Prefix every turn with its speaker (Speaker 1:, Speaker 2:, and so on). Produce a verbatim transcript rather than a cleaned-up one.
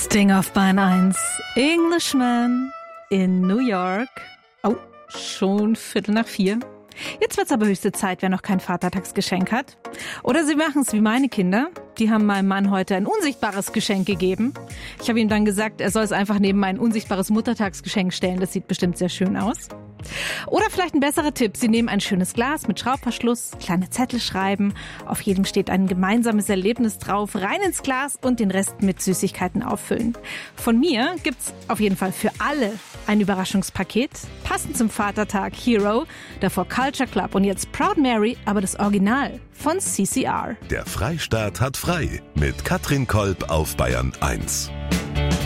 Speaker 1: Sting auf Bahn eins. Englishman in New York. Oh, schon Viertel nach vier. Jetzt wird's aber höchste Zeit, wer noch kein Vatertagsgeschenk hat. Oder sie machen's wie meine Kinder. Die haben meinem Mann heute ein unsichtbares Geschenk gegeben. Ich habe ihm dann gesagt, er soll es einfach neben mein unsichtbares Muttertagsgeschenk stellen. Das sieht bestimmt sehr schön aus. Oder vielleicht ein besserer Tipp. Sie nehmen ein schönes Glas mit Schraubverschluss, kleine Zettel schreiben. Auf jedem steht ein gemeinsames Erlebnis drauf. Rein ins Glas und den Rest mit Süßigkeiten auffüllen. Von mir gibt's auf jeden Fall für alle ein Überraschungspaket. Passend zum Vatertag Hero, davor Culture Club und jetzt Proud Mary, aber das Original von C C R.
Speaker 2: Der Freistaat hat frei mit Katrin Kolb auf Bayern eins.